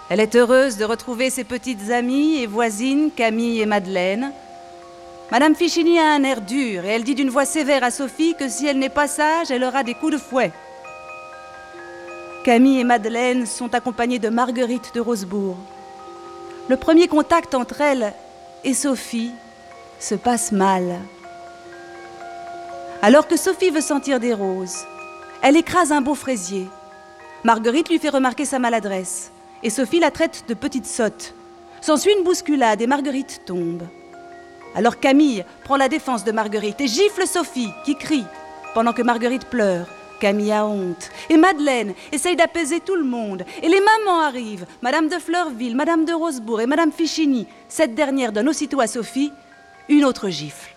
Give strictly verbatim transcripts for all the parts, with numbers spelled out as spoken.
Elle est heureuse de retrouver ses petites amies et voisines, Camille et Madeleine. Madame Fichini a un air dur et elle dit d'une voix sévère à Sophie que si elle n'est pas sage, elle aura des coups de fouet. Camille et Madeleine sont accompagnées de Marguerite de Rosebourg. Le premier contact entre elle et Sophie se passe mal. Alors que Sophie veut sentir des roses, elle écrase un beau fraisier. Marguerite lui fait remarquer sa maladresse et Sophie la traite de petite sotte. S'ensuit une bousculade et Marguerite tombe. Alors Camille prend la défense de Marguerite et gifle Sophie qui crie pendant que Marguerite pleure. Camille a honte. Et Madeleine essaye d'apaiser tout le monde. Et les mamans arrivent. Madame de Fleurville, Madame de Rosebourg et Madame Fichini. Cette dernière donne aussitôt à Sophie une autre gifle.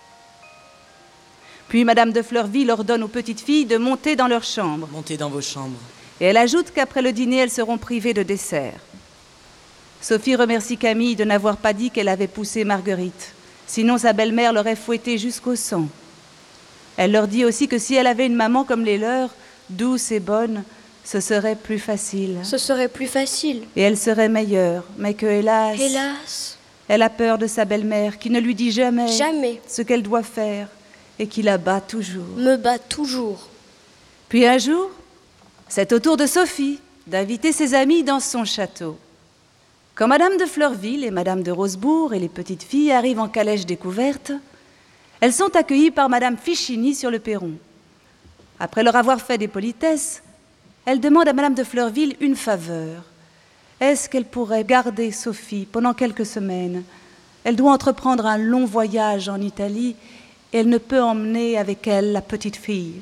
Puis Madame de Fleurville ordonne aux petites filles de monter dans leur chambre. Montez dans vos chambres. Et elle ajoute qu'après le dîner, elles seront privées de dessert. Sophie remercie Camille de n'avoir pas dit qu'elle avait poussé Marguerite. Sinon, sa belle-mère l'aurait fouettée jusqu'au sang. Elle leur dit aussi que si elle avait une maman comme les leurs, douce et bonne, ce serait plus facile. Ce serait plus facile. Et elle serait meilleure, mais que, hélas... Hélas... Elle a peur de sa belle-mère, qui ne lui dit jamais... Jamais. ...ce qu'elle doit faire, et qui la bat toujours. Me bat toujours. Puis un jour, c'est au tour de Sophie d'inviter ses amis dans son château. Quand Madame de Fleurville et Madame de Rosebourg et les petites filles arrivent en calèche découverte, elles sont accueillies par Madame Fichini sur le perron. Après leur avoir fait des politesses, elle demande à Madame de Fleurville une faveur. Est-ce qu'elle pourrait garder Sophie pendant quelques semaines? Elle doit entreprendre un long voyage en Italie et elle ne peut emmener avec elle la petite fille.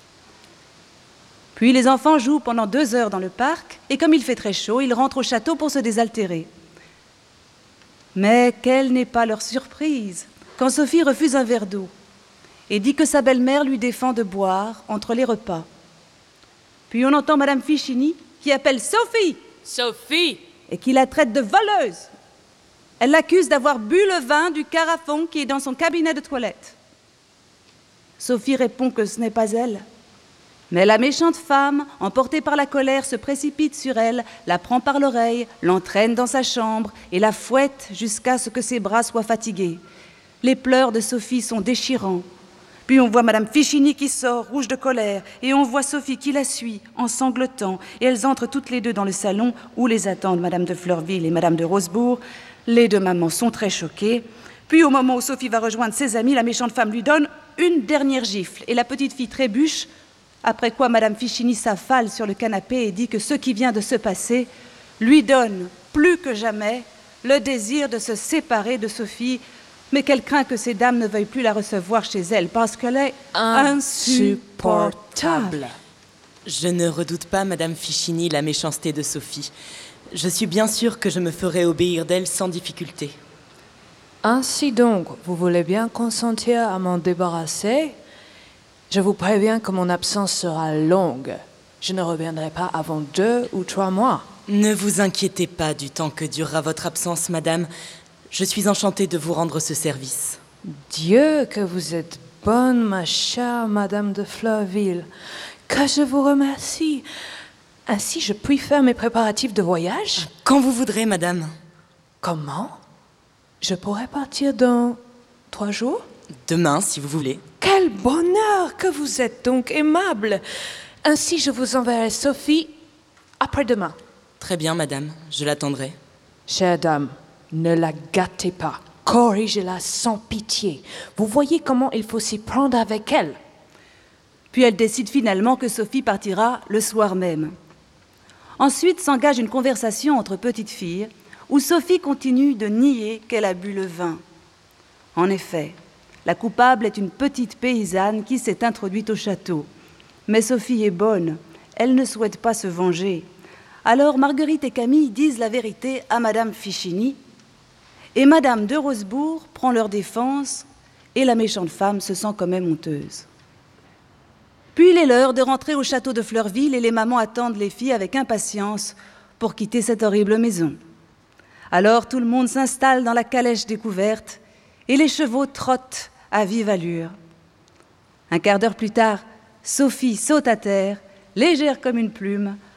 Puis les enfants jouent pendant deux heures dans le parc et comme il fait très chaud, ils rentrent au château pour se désaltérer. Mais quelle n'est pas leur surprise quand Sophie refuse un verre d'eau et dit que sa belle-mère lui défend de boire entre les repas. Puis on entend Madame Fichini qui appelle Sophie Sophie et qui la traite de voleuse. Elle l'accuse d'avoir bu le vin du carafon qui est dans son cabinet de toilette. Sophie répond que ce n'est pas elle. Mais la méchante femme, emportée par la colère, se précipite sur elle, la prend par l'oreille, l'entraîne dans sa chambre et la fouette jusqu'à ce que ses bras soient fatigués. Les pleurs de Sophie sont déchirants. Puis on voit Madame Fichini qui sort, rouge de colère, et on voit Sophie qui la suit, en sanglotant, et elles entrent toutes les deux dans le salon où les attendent Madame de Fleurville et Madame de Rosebourg. Les deux mamans sont très choquées. Puis au moment où Sophie va rejoindre ses amis, la méchante femme lui donne une dernière gifle, et la petite fille trébuche, après quoi Madame Fichini s'affale sur le canapé et dit que ce qui vient de se passer lui donne, plus que jamais, le désir de se séparer de Sophie, mais qu'elle craint que ces dames ne veuillent plus la recevoir chez elle parce qu'elle est insupportable. Je ne redoute pas, Madame Fichini, la méchanceté de Sophie. Je suis bien sûre que je me ferai obéir d'elle sans difficulté. Ainsi donc, vous voulez bien consentir à m'en débarrasser? Je vous préviens que mon absence sera longue. Je ne reviendrai pas avant deux ou trois mois. Ne vous inquiétez pas du temps que durera votre absence, Madame. Je suis enchantée de vous rendre ce service. Dieu, que vous êtes bonne, ma chère Madame de Fleurville. Que je vous remercie. Ainsi, je puis faire mes préparatifs de voyage? Quand vous voudrez, Madame. Comment? Je pourrais partir dans trois jours? Demain, si vous voulez. Quel bonheur que vous êtes donc aimable. Ainsi, je vous enverrai Sophie après-demain. Très bien, Madame. Je l'attendrai. Chère dame, ne la gâtez pas. Corrigez-la sans pitié. Vous voyez comment il faut s'y prendre avec elle. Puis elle décide finalement que Sophie partira le soir même. Ensuite s'engage une conversation entre petites filles où Sophie continue de nier qu'elle a bu le vin. En effet, la coupable est une petite paysanne qui s'est introduite au château. Mais Sophie est bonne, elle ne souhaite pas se venger. Alors Marguerite et Camille disent la vérité à Madame Fichini, et Madame de Rosebourg prend leur défense, et la méchante femme se sent quand même honteuse. Puis il est l'heure de rentrer au château de Fleurville, et les mamans attendent les filles avec impatience pour quitter cette horrible maison. Alors tout le monde s'installe dans la calèche découverte, et les chevaux trottent à vive allure. Un quart d'heure plus tard, Sophie saute à terre, légère comme une plume,